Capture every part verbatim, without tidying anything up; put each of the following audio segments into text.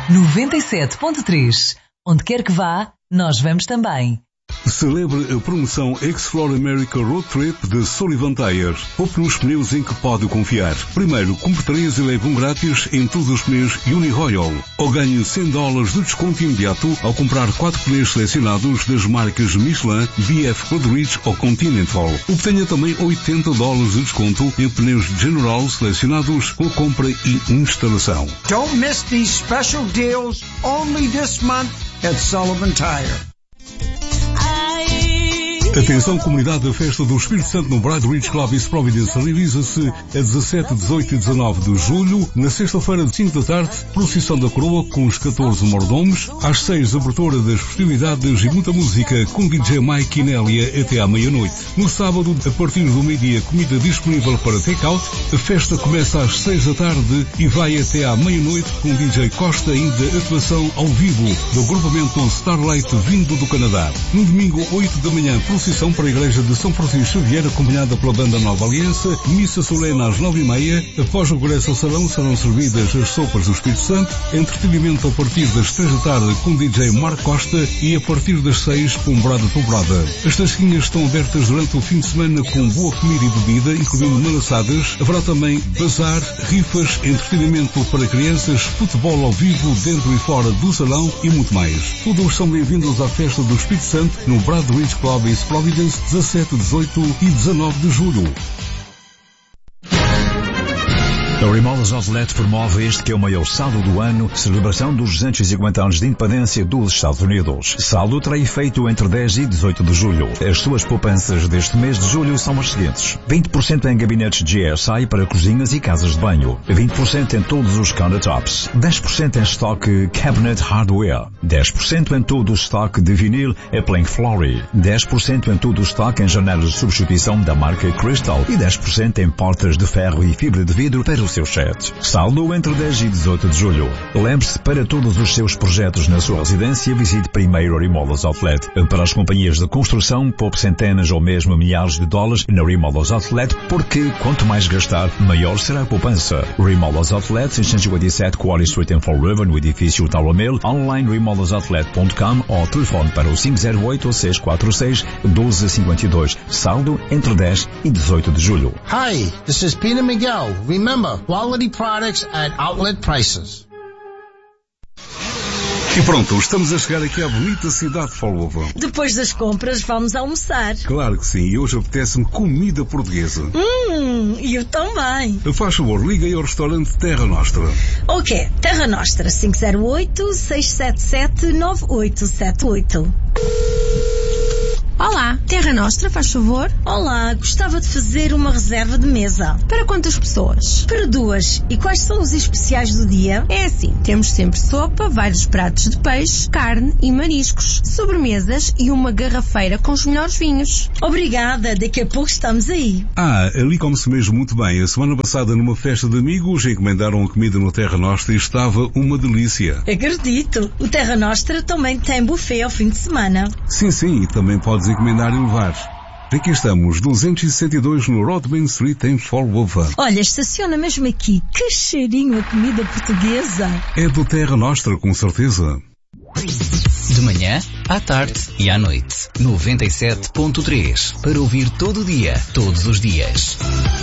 noventa e sete ponto três. Onde quer que vá, nós vamos também. Celebre a promoção Explore America Road Trip de Sullivan Tires. Poupe nos pneus em que pode confiar. Primeiro, compre três e leve um grátis em todos os pneus Uni-Royal. Ou ganhe cem dólares de desconto imediato ao comprar quatro pneus selecionados das marcas Michelin, B F Goodrich ou Continental. Obtenha também oitenta dólares de desconto em pneus General selecionados com compra e instalação. Don't miss these special deals only this month at Sullivan Tire. Atenção, comunidade da Festa do Espírito Santo no Bride Ridge Club East Providence realiza-se a dezassete, dezoito e dezanove de julho, na sexta-feira de cinco da tarde, procissão da coroa com os catorze mordomos, às seis abertura das festividades e muita música com D J Mike e Nélia até à meia-noite. No sábado, a partir do meio-dia, comida disponível para take-out, a festa começa às seis da tarde e vai até à meia-noite com D J Costa ainda atuação ao vivo do agrupamento Starlight vindo do Canadá. No domingo, oito da manhã, procissão para a Igreja de São Francisco Xavier, acompanhada pela Banda Nova Aliança, missa solene às nove e meia, após o regresso ao salão serão servidas as sopas do Espírito Santo, entretenimento a partir das três da tarde com D J Marco Costa e a partir das seis com Brada Dobrada. As tasquinhas estão abertas durante o fim de semana com boa comida e bebida, incluindo malassadas. Haverá também bazar, rifas, entretenimento para crianças, futebol ao vivo dentro e fora do salão e muito mais. Todos são bem-vindos à Festa do Espírito Santo no Bride Ridge Club East Providence, dezassete, dezoito e dezanove de julho. A Remolas Outlet promove este que é o maior saldo do ano, celebração dos duzentos e cinquenta anos de independência dos Estados Unidos. Saldo terá efeito entre dez e dezoito de julho. As suas poupanças deste mês de julho são as seguintes: vinte por cento em gabinetes G S I para cozinhas e casas de banho, vinte por cento em todos os countertops, dez por cento em estoque Cabinet Hardware, dez por cento em todo o estoque de vinil e Plank Flory, dez por cento em todo o estoque em janelas de substituição da marca Crystal e dez por cento em portas de ferro e fibra de vidro para o seu chat. Saldo entre dez e dezoito de julho. Lembre-se, para todos os seus projetos na sua residência, visite primeiro a Remolas Outlet. Para as companhias de construção, poupe centenas ou mesmo milhares de dólares na Remolas Outlet, porque quanto mais gastar, maior será a poupança. Remolas Outlet, em cento e cinquenta e sete Quarry Street em Fall River, no edifício Tower Mill, online remolas outlet ponto com ou telefone para o cinco zero oito, seis quatro seis, um dois cinco dois. Saldo entre dez e dezoito de julho. Hi, this is Peter Miguel. Remember, quality products at outlet prices. E pronto, estamos a chegar aqui à bonita cidade de Fall River. Depois das compras, vamos almoçar. Claro que sim, e hoje apetece-me comida portuguesa. Hum, e eu também. Faz favor, liga aí ao restaurante Terra Nostra. Ok, Terra Nostra, cinco zero oito, seis sete sete, nove oito sete oito. Olá, Terra Nostra, faz favor? Olá, gostava de fazer uma reserva de mesa. Para quantas pessoas? Para duas. E quais são os especiais do dia? É assim, temos sempre sopa, vários pratos de peixe, carne e mariscos, sobremesas e uma garrafeira com os melhores vinhos. Obrigada, daqui a pouco estamos aí. Ah, ali come-se mesmo muito bem. A semana passada, numa festa de amigos, encomendaram a comida no Terra Nostra e estava uma delícia. Acredito. O Terra Nostra também tem buffet ao fim de semana. Sim, sim, e também podes encomendar e levar. Aqui estamos, duzentos e sessenta e dois no Rodman Street em Fall River. Olha, estaciona mesmo aqui. Que cheirinho a comida portuguesa. É do Terra Nostra, com certeza. De manhã, à tarde e à noite. noventa e sete ponto três. Para ouvir todo o dia, todos os dias.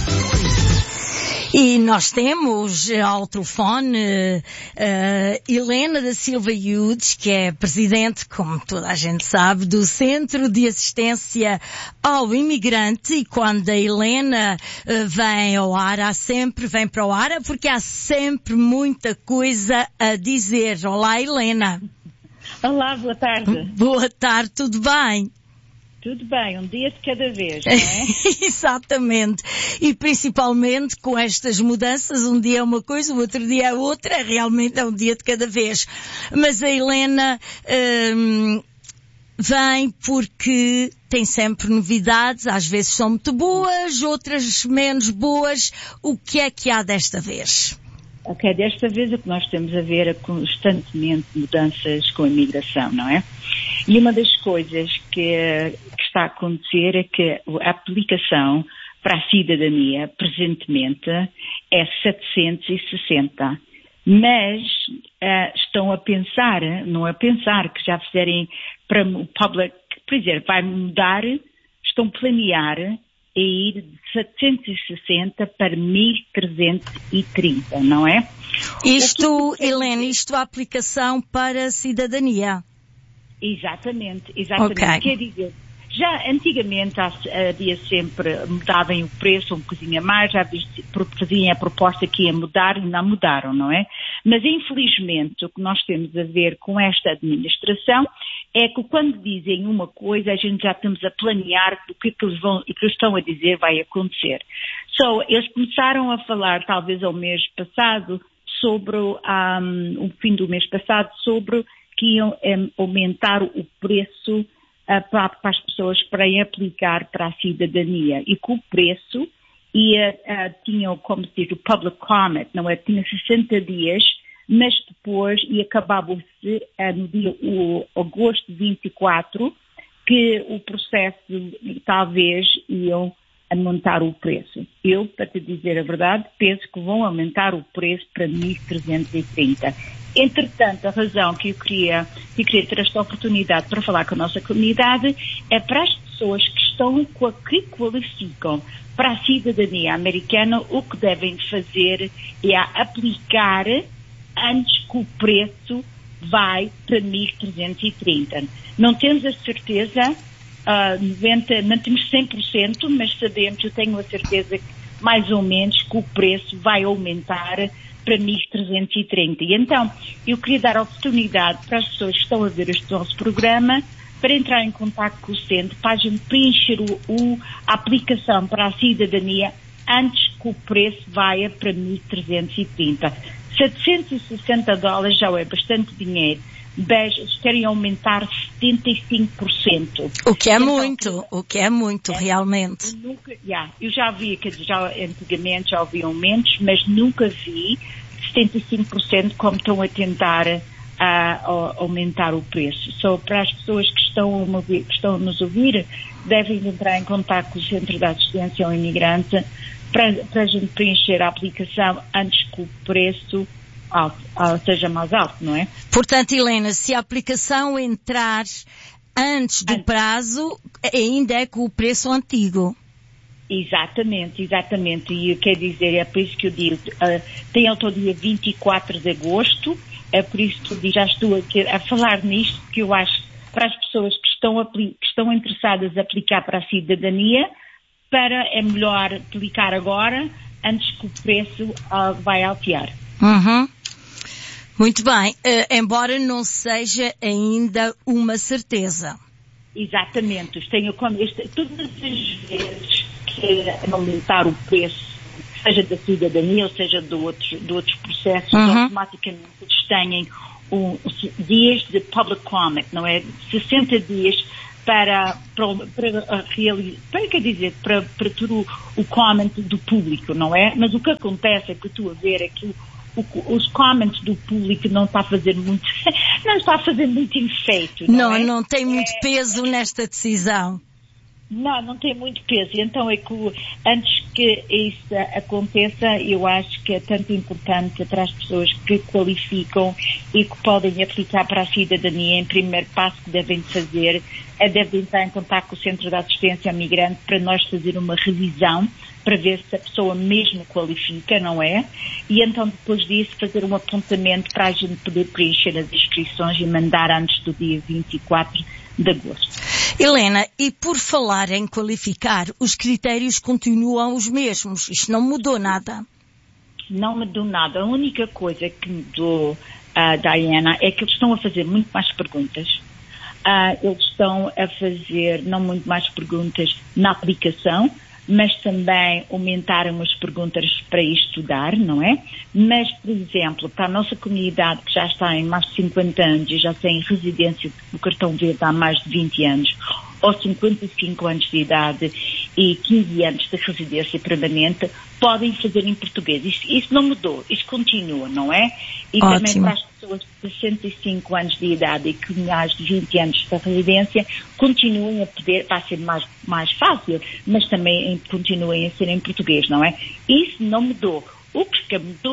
E nós temos ao telefone uh, Helena da Silva Yudes, que é presidente, como toda a gente sabe, do Centro de Assistência ao Imigrante. E quando a Helena uh, vem ao ar, há sempre, vem para o ar, porque há sempre muita coisa a dizer. Olá, Helena. Olá, boa tarde. Boa tarde, tudo bem? Tudo bem, um dia de cada vez, não é? Exatamente. E principalmente com estas mudanças, um dia é uma coisa, o outro dia é outra, realmente é um dia de cada vez. Mas a Helena hum, vem porque tem sempre novidades, às vezes são muito boas, outras menos boas. O que é que há desta vez? Ok, desta vez o que nós temos a ver é constantemente mudanças com a imigração, não é? E uma das coisas que, que está a acontecer é que a aplicação para a cidadania, presentemente, é setecentos e sessenta. Mas uh, estão a pensar, não a pensar, que já fizerem para o public, por exemplo, vai mudar, estão a planear a ir de setecentos e sessenta para mil trezentos e trinta, não é? Isto, Helena, isto é a aplicação para a cidadania. Exatamente, exatamente. Okay. Quer dizer, já antigamente havia sempre, mudavam o preço um bocadinho a mais, já faziam a proposta que ia mudar e não mudaram, não é? Mas infelizmente o que nós temos a ver com esta administração é que quando dizem uma coisa a gente já estamos a planear do que, que eles vão, e que eles estão a dizer vai acontecer. So, eles começaram a falar talvez ao mês passado sobre, um, o fim do mês passado, sobre que iam um, aumentar o preço uh, para, para as pessoas para aplicar para a cidadania. E que o preço ia, uh, tinham, como se diz, o public comment, não é? Tinha sessenta dias, mas depois, e acabava-se uh, no dia o, agosto vinte e quatro, que o processo talvez iam aumentar o preço. Eu, para te dizer a verdade, penso que vão aumentar o preço para mil trezentos e trinta. Entretanto, a razão que eu queria, que eu queria ter esta oportunidade para falar com a nossa comunidade é para as pessoas que estão, que qualificam para a cidadania americana, o que devem fazer é aplicar antes que o preço vai para mil trezentos e trinta. Não temos a certeza, uh, noventa, não temos cem por cento, mas sabemos, eu tenho a certeza que mais ou menos que o preço vai aumentar para mil trezentos e trinta. E então, eu queria dar a oportunidade para as pessoas que estão a ver este nosso programa para entrar em contato com o centro, para a gente preencher o, o, a aplicação para a cidadania antes que o preço vá para mil trezentos e trinta. setecentos e sessenta dólares já é bastante dinheiro, mas eles querem aumentar setenta e cinco por cento. O que é então, muito, o que é muito, é, realmente. Eu, nunca, yeah, eu já vi, quer dizer, já, antigamente já ouvi aumentos, mas nunca vi setenta e cinco por cento como estão a tentar uh, a, aumentar o preço. Só para as pessoas que estão, a mover, que estão a nos ouvir, devem entrar em contato com o Centro de Assistência ao Imigrante para, para a gente preencher a aplicação antes que o preço alto, seja mais alto, não é? Portanto, Helena, se a aplicação entrar antes do antes. prazo, ainda é com o preço antigo. Exatamente, exatamente. E quer dizer, é por isso que eu digo, uh, tem até o dia vinte e quatro de agosto, é por isso que eu já estou a, a falar nisto, que eu acho para as pessoas que estão, apli- que estão interessadas em aplicar para a cidadania, para é melhor aplicar agora, antes que o preço uh, vai altear. Uhum. Muito bem, uh, embora não seja ainda uma certeza. Exatamente, tenho como este, todas as vezes que aumentar o preço, seja da cidadania ou seja de outros, de outros processos, uhum. automaticamente eles têm um, dias de public comment, não é? sessenta dias para, para, para, realizar, para quer dizer, para, para ter o, o comment do público, não é? Mas o que acontece é que eu estou a ver é que o, os comments do público não está a fazer muito, não está a fazer muito efeito, não, não é? Não tem muito é, peso nesta decisão. Não, não tem muito peso. Então é que antes que isso aconteça, eu acho que é tanto importante para as pessoas que qualificam e que podem aplicar para a cidadania, em primeiro passo que devem fazer é devem entrar em contato com o Centro de Assistência ao Migrante para nós fazer uma revisão para ver se a pessoa mesmo qualifica, não é? E então depois disso fazer um apontamento para a gente poder preencher as inscrições e mandar antes do dia vinte e quatro de agosto. Helena, e por falar em qualificar, os critérios continuam os mesmos, isto não mudou nada? Não mudou nada, a única coisa que mudou, uh, Diana, é que eles estão a fazer muito mais perguntas. Uh, eles estão a fazer não muito mais perguntas na aplicação, mas também aumentaram as perguntas para estudar, não é? Mas, por exemplo, para a nossa comunidade que já está em mais de cinquenta anos e já tem residência do cartão verde há mais de vinte anos, ou cinquenta e cinco anos de idade e quinze anos de residência permanente, podem fazer em português. Isso, isso não mudou, isso continua, não é? E Ótimo. Também para as pessoas de sessenta e cinco anos de idade e que mais de vinte anos de residência continuem a poder, vai ser mais, mais fácil, mas também continuem a ser em português, não é? Isso não mudou. O que mudou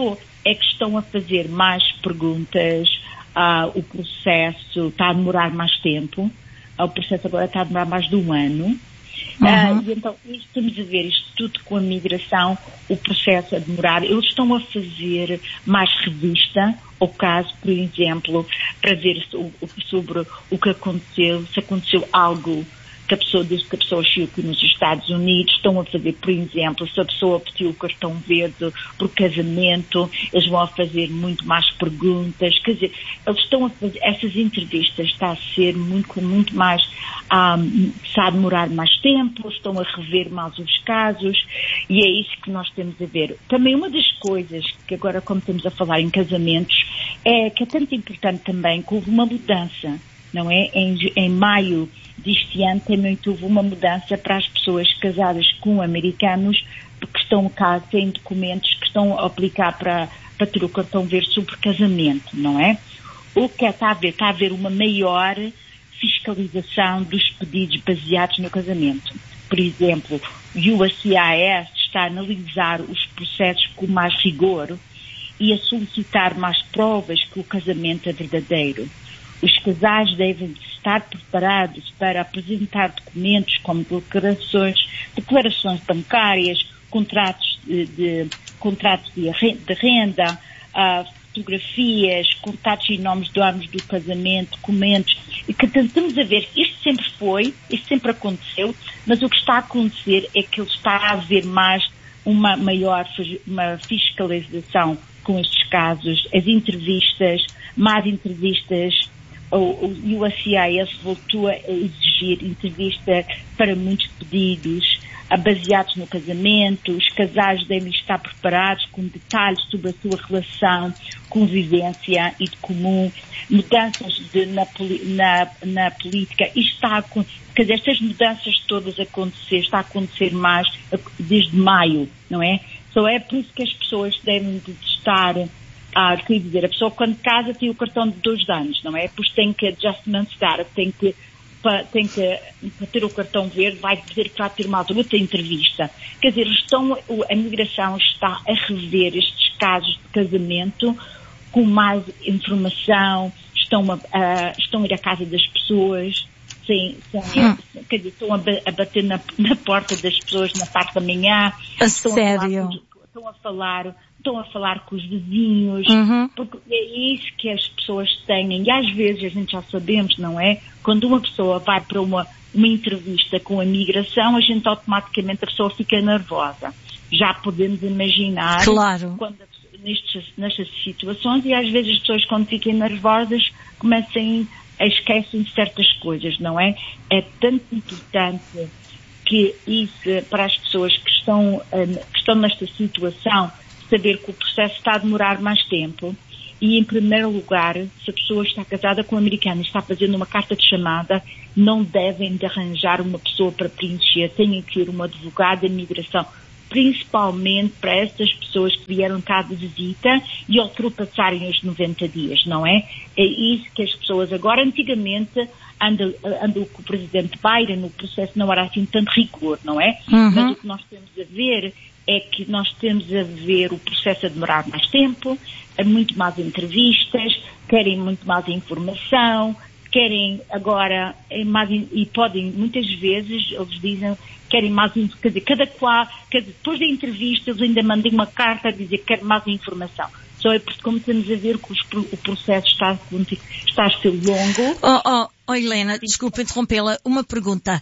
é que estão a fazer mais perguntas, uh, o processo está a demorar mais tempo, uh, o processo agora está a demorar mais de um ano. Uhum. Uh, e então, isto, estamos a ver isto tudo com a migração, o processo a demorar. Eles estão a fazer mais revista ao caso, por exemplo, para ver sobre o que aconteceu, se aconteceu algo que a pessoa, desde que a pessoa chegou aqui nos Estados Unidos, estão a fazer, por exemplo, se a pessoa pediu o cartão verde por casamento, eles vão a fazer muito mais perguntas, quer dizer, eles estão a fazer, essas entrevistas está a ser muito, muito mais, um, está a demorar mais tempo, estão a rever mais os casos, e é isso que nós temos a ver. Também uma das coisas que agora, como estamos a falar em casamentos, é que é tanto importante também que houve uma mudança, não é? Em, em maio deste ano também houve uma mudança para as pessoas casadas com americanos que estão cá, têm documentos que estão a aplicar para, para ter o cartão verde sobre casamento, não é? O que está a ver? Está a haver uma maior fiscalização dos pedidos baseados no casamento. Por exemplo, o U S C I S está a analisar os processos com mais rigor e a solicitar mais provas que o casamento é verdadeiro. Os casais devem estar preparados para apresentar documentos como declarações, declarações bancárias, contratos de, de, contratos de renda, uh, fotografias, contatos e nomes de ambos do casamento, documentos. E que estamos a ver, isto sempre foi, isto sempre aconteceu, mas o que está a acontecer é que ele está a haver mais uma maior uma fiscalização com estes casos, as entrevistas, mais entrevistas. O U S C I S voltou a exigir entrevista para muitos pedidos baseados no casamento. Os casais devem estar preparados com detalhes sobre a sua relação, convivência e de comum, mudanças de, na, na, na política. Isto está a, quer dizer, estas mudanças todas a acontecer, está a acontecer mais desde maio, não é? Só é por isso que as pessoas devem de estar. Ah, quer dizer, a pessoa quando casa tem o cartão de dois anos, não é? Depois tem que adjustment status, tem que, para, tem que, para ter o cartão verde, vai dizer que vai ter uma outra entrevista. Quer dizer, estão, a migração está a rever estes casos de casamento com mais informação, estão a, a, estão a ir à casa das pessoas, sem, sem, hum. quer dizer, estão a, a bater na, na porta das pessoas na parte da manhã. A estão sério? A falar, estão a falar... estão a falar com os vizinhos, uhum. porque é isso que as pessoas têm, e às vezes a gente já sabemos, não é? Quando uma pessoa vai para uma, uma entrevista com a migração, a gente automaticamente a pessoa fica nervosa. Já podemos imaginar claro. quando, nestes, nestas situações, e às vezes as pessoas quando ficam nervosas começam a esquecem de certas coisas, não é? É tanto importante que isso, para as pessoas que estão, que estão nesta situação, saber que o processo está a demorar mais tempo e, em primeiro lugar, se a pessoa está casada com um americano e está fazendo uma carta de chamada, não devem de arranjar uma pessoa para preencher, têm que ir uma advogada de imigração, principalmente para essas pessoas que vieram cá de visita e ultrapassarem os noventa dias, não é? É isso que as pessoas agora, antigamente, andam, andam com o presidente Biden, o processo não era assim tanto rigor, não é? Uhum. Mas o que nós temos a ver é que nós temos a ver o processo a demorar mais tempo, muito mais entrevistas, querem muito mais informação, querem agora, mais, e podem, muitas vezes, eles dizem, querem mais, quer dizer, cada qual, quer dizer, depois da entrevista, eles ainda mandam uma carta a dizer que querem mais informação. Só é porque, como estamos a ver, que os, o processo está, está a ser longo. Oh, oh, oh Helena, desculpa interrompê-la. Uma pergunta.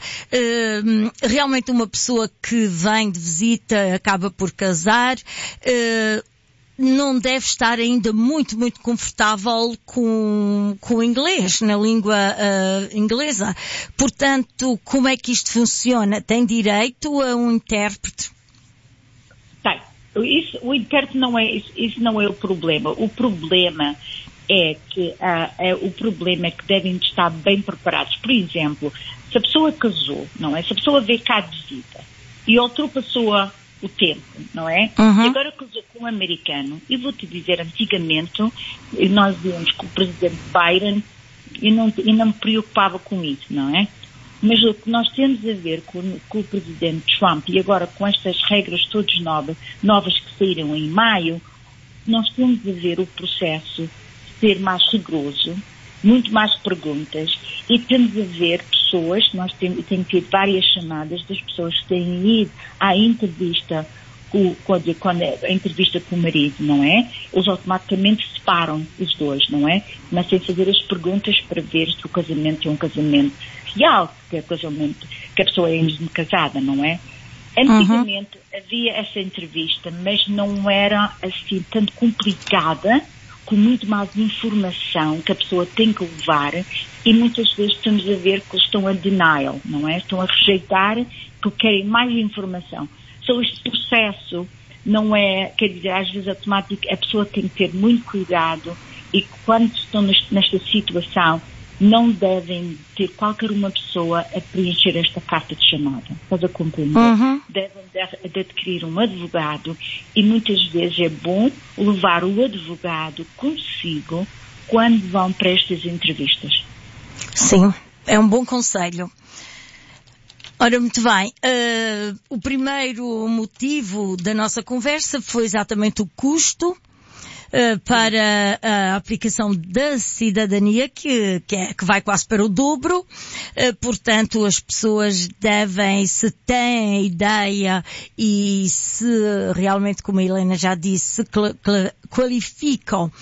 Uh, realmente uma pessoa que vem de visita, acaba por casar, uh, não deve estar ainda muito, muito confortável com, com o inglês, na língua uh, inglesa. Portanto, como é que isto funciona? Tem direito a um intérprete? Tem. Isso, o intérprete não é, isso, isso não é o problema. O problema é que, uh, é, o problema é que devem estar bem preparados. Por exemplo, se a pessoa casou, não é? Se a pessoa veio cá de visita e ultrapassou o tempo, não é? Uhum. E agora casou com um americano, e vou-te dizer, antigamente, nós vimos que o presidente Biden, e não, e não me preocupava com isso, não é? Mas o que nós temos a ver com, com o presidente Trump, e agora com estas regras todas novas, novas que saíram em maio, nós temos de ver o processo ser mais rigoroso, muito mais perguntas, e temos a ver pessoas, nós temos, temos tido várias chamadas das pessoas que têm ido à entrevista com, quando, quando a entrevista com o marido, não é? Eles automaticamente separam os dois, não é? Começam a fazer as perguntas para ver se o casamento é um casamento real, que, é casamento, que a pessoa é mesmo casada, não é? Antigamente uhum. havia essa entrevista, mas não era assim tanto complicada, com muito mais informação que a pessoa tem que levar, e muitas vezes estamos a ver que eles estão a denial, não é? Estão a rejeitar porque querem mais informação. Então este processo não é, quer dizer, às vezes automático, a pessoa tem que ter muito cuidado, e quando estão nesta situação não devem ter qualquer uma pessoa a preencher esta carta de chamada. Estás a compreender? Uhum. Devem de, de adquirir um advogado, e muitas vezes é bom levar o advogado consigo quando vão para estas entrevistas. Sim, é um bom conselho. Ora, muito bem. Uh, o primeiro motivo da nossa conversa foi exatamente o custo Uh, para a aplicação da cidadania, que, que, é, que vai quase para o dobro. Uh, portanto, as pessoas devem, se têm ideia e se realmente, como a Helena já disse, se cl- cl- qualificam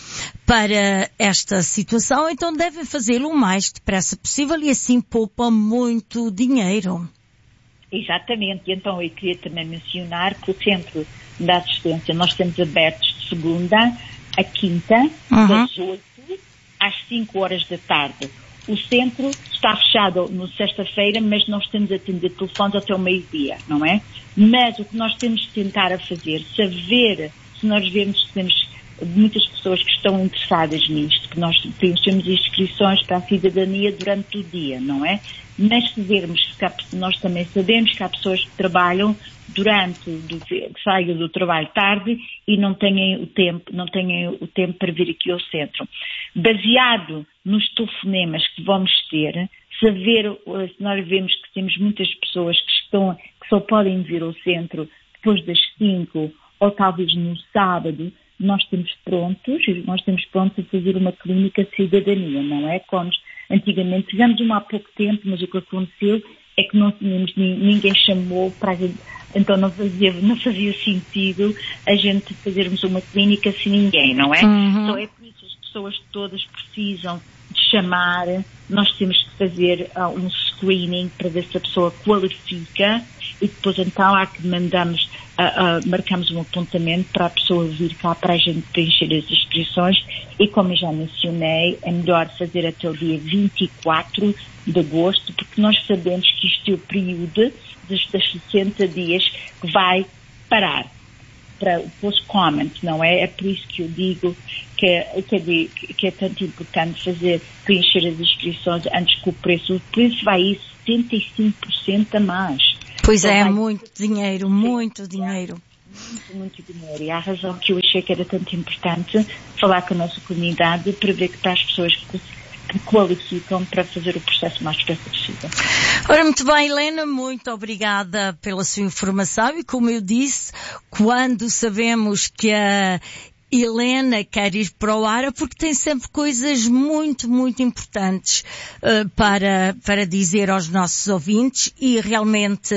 para esta situação, então devem fazê-lo o mais depressa possível, e assim poupam muito dinheiro. Exatamente. E então eu queria também mencionar que o Centro da Assistência nós temos abertos de segunda a quinta, uhum. das oito às cinco horas da tarde. O centro está fechado no sexta-feira, mas nós temos a atender telefones até o meio-dia, não é? Mas o que nós temos de tentar a fazer, saber, se nós vemos que temos muitas pessoas que estão interessadas nisto, que nós temos inscrições para a cidadania durante o dia, não é? Mas se vermos que há, nós também sabemos que há pessoas que trabalham durante, do, que saem do trabalho tarde e não têm o tempo, não têm o tempo para vir aqui ao centro. Baseado nos telefonemas que vamos ter, saber, se nós vemos que temos muitas pessoas que estão, que só podem vir ao centro depois das cinco, ou talvez no sábado, nós temos prontos, nós temos prontos a fazer uma clínica de cidadania, não é? Como antigamente, fizemos uma há pouco tempo, mas o que aconteceu é que não tínhamos, ninguém chamou para a gente, então não fazia, não fazia sentido a gente fazermos uma clínica sem ninguém, não é? Uhum. Então é por isso que as pessoas todas precisam de chamar, nós temos que fazer uh, um screening para ver se a pessoa qualifica, e depois então há que mandamos, uh, uh, marcamos um apontamento para a pessoa vir cá para a gente preencher as inscrições, e como eu já mencionei, é melhor fazer até o dia vinte e quatro de agosto, porque nós sabemos que isto é o período dos, dos sessenta dias que vai parar para o post-comment, não é? É por isso que eu digo que é, que, é, que é tanto importante fazer, preencher as inscrições antes que o preço, o preço vai ir setenta e cinco por cento a mais. Pois então, é, vai... muito dinheiro, muito dinheiro. Muito, muito dinheiro. E há razão que eu achei que era tanto importante falar com a nossa comunidade para ver que para as pessoas que, que qualificam para fazer o processo mais depressa possível. Ora, muito bem, Helena, muito obrigada pela sua informação, e como eu disse, quando sabemos que a Helena quer ir para o ar, porque tem sempre coisas muito, muito importantes uh, para, para dizer aos nossos ouvintes, e realmente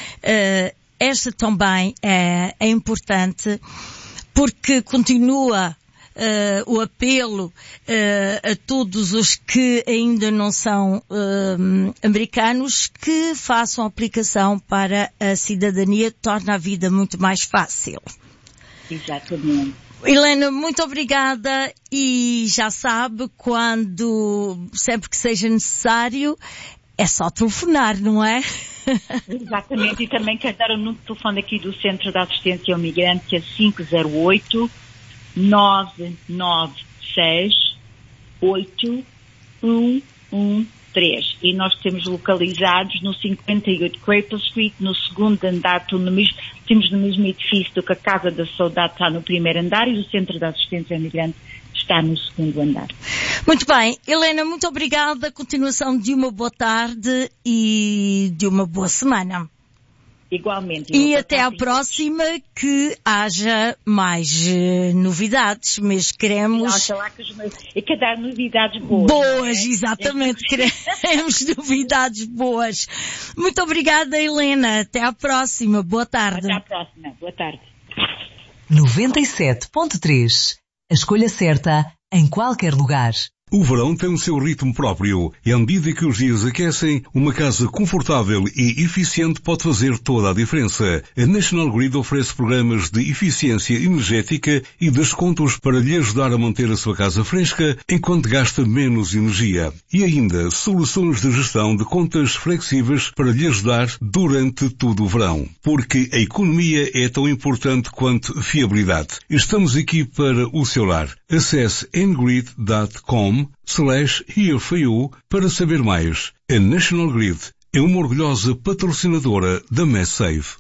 uh, esta também é, é importante, porque continua Uh, o apelo uh, a todos os que ainda não são uh, americanos, que façam a aplicação para a cidadania, torna a vida muito mais fácil. Exatamente. Helena, muito obrigada, e já sabe, quando, sempre que seja necessário, é só telefonar, não é? Exatamente, e também quero dar o número de telefone aqui do Centro de Assistência ao Migrante, que é cinco zero oito, nove nove seis, oito um um três. E nós temos localizados no cinquenta e oito Craple Street, no segundo andar, no mesmo, temos no mesmo edifício do que a Casa da Saudade está no primeiro andar, e o Centro de Assistência ao Migrante está no segundo andar. Muito bem. Helena, muito obrigada. Continuação de uma boa tarde e de uma boa semana. Igualmente. E até à próxima, que haja mais uh, novidades, mas queremos... Oxalá que, os meus... e que dar novidades boas. Boas, é? exatamente. Queremos novidades boas. Muito obrigada, Helena. Até à próxima. Boa tarde. Até à próxima. Boa tarde. noventa e sete ponto três. A escolha certa em qualquer lugar. O verão tem o seu ritmo próprio e à medida que os dias aquecem, uma casa confortável e eficiente pode fazer toda a diferença. A National Grid oferece programas de eficiência energética e descontos para lhe ajudar a manter a sua casa fresca enquanto gasta menos energia. E ainda, soluções de gestão de contas flexíveis para lhe ajudar durante todo o verão. Porque a economia é tão importante quanto fiabilidade. Estamos aqui para o seu lar. Acesse n grid ponto com slash here for you para saber mais. A National Grid é uma orgulhosa patrocinadora da MassSave.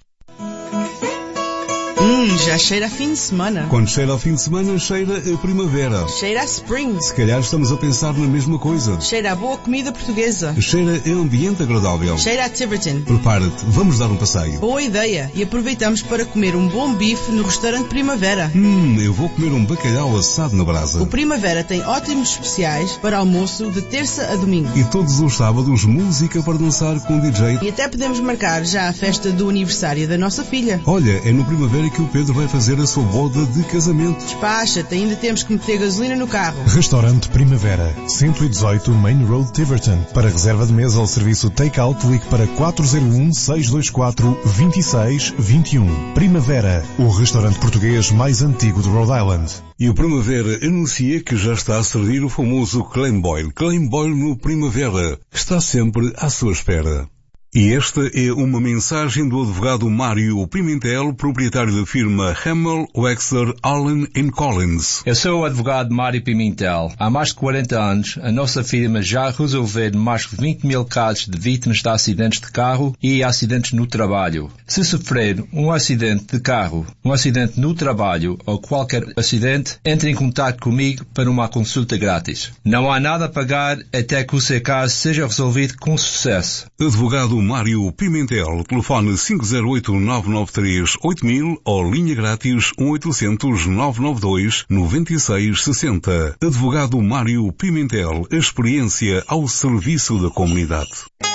Hum, já cheira a fim de semana. Quando cheira ao fim de semana, cheira a primavera. Cheira a spring. Se calhar estamos a pensar na mesma coisa. Cheira a boa comida portuguesa. Cheira a ambiente agradável. Cheira a Tiverton. Prepara-te, vamos dar um passeio. Boa ideia. E aproveitamos para comer um bom bife no restaurante Primavera. Hum, eu vou comer um bacalhau assado na brasa. O Primavera tem ótimos especiais para almoço de terça a domingo. E todos os sábados, música para dançar com D J. E até podemos marcar já a festa do aniversário da nossa filha. Olha, é no Primavera que o Pedro vai fazer a sua boda de casamento. Despacha-te, ainda temos que meter gasolina no carro. Restaurante Primavera, cento e dezoito Main Road, Tiverton. Para reserva de mesa ou serviço take-out, ligue para quatro zero um, seis dois quatro, dois seis dois um. Primavera, o restaurante português mais antigo de Rhode Island. E o Primavera anuncia que já está a servir o famoso Clam Boil. Clam Boil no Primavera. Está sempre à sua espera. E esta é uma mensagem do advogado Mário Pimentel, proprietário da firma Hamel, Wexler, Allen and Collins. Eu sou o advogado Mário Pimentel. Há mais de quarenta anos, a nossa firma já resolveu mais de vinte mil casos de vítimas de acidentes de carro e acidentes no trabalho. Se sofrer um acidente de carro, um acidente no trabalho ou qualquer acidente, entre em contato comigo para uma consulta grátis. Não há nada a pagar até que o seu caso seja resolvido com sucesso. Advogado Mário Pimentel, telefone cinco zero oito, nove nove três, oito mil ou linha grátis um oito zero zero, nove nove dois, nove seis seis zero. Advogado Mário Pimentel, a experiência ao serviço da comunidade.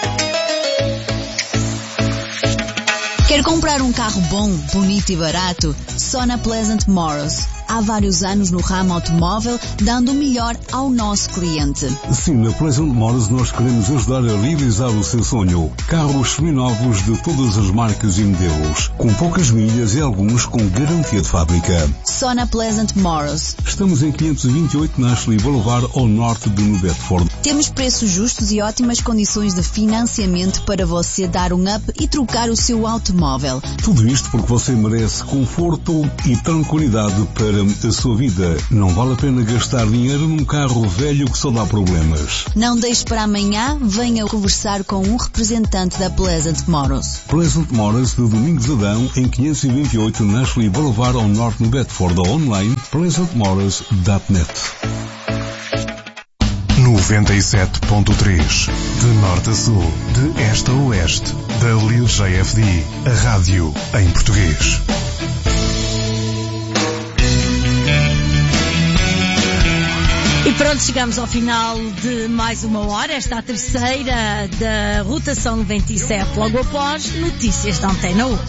Quer comprar um carro bom, bonito e barato? Só na Pleasant Motors. Há vários anos no ramo automóvel, dando o melhor ao nosso cliente. Sim, na Pleasant Motors nós queremos ajudar a realizar o seu sonho. Carros seminovos de todas as marcas e modelos, com poucas milhas e alguns com garantia de fábrica. Só na Pleasant Motors. Estamos em quinhentos e vinte e oito Nashley Boulevard, ao norte de New Bedford. Temos preços justos e ótimas condições de financiamento para você dar um up e trocar o seu automóvel. Tudo isto porque você merece conforto e tranquilidade para a sua vida. Não vale a pena gastar dinheiro num carro velho que só dá problemas. Não deixe para amanhã, venha conversar com um representante da Pleasant Motors. Pleasant Motors de Domingos Adão, em quinhentos e vinte e oito Nashley Boulevard, ao norte de Bedford, ou online pleasant motors ponto net. noventa e sete ponto três. De norte a sul, de este a oeste, da Lil J F D, a rádio em português. E pronto, chegamos ao final de mais uma hora, esta é a terceira da rotação noventa e sete, logo após notícias da Antena um.